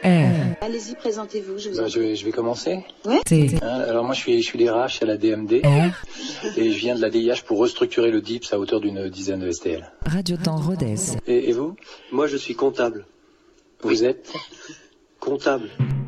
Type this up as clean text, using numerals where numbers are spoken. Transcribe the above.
R. Allez-y, présentez-vous, je vous en Bah, je vais commencer. Ouais. T. Alors moi je suis DRH à la DMD R. et je viens de la DIH pour restructurer le DIPS à hauteur d'une dizaine de STL. Radio Temps Rodez. Et vous? Moi, je suis comptable. Vous êtes? Comptable.